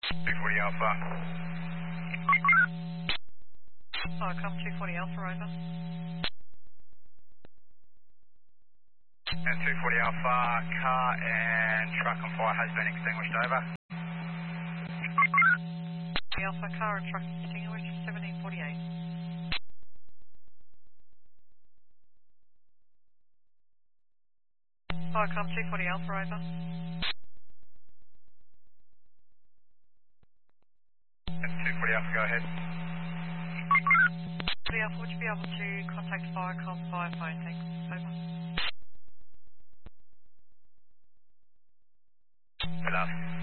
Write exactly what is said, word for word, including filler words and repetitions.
two forty Alpha. Oh, come two forty Alpha, over. And two forty Alpha, car and truck on fire has been extinguished, over. The Alpha car and truck extinguished, seventeen forty-eight. Oh, come two forty Alpha, over. And two forty Alpha, go ahead. two forty Alpha, would you be able to contact Firecom via phone, thanks, over. Good luck.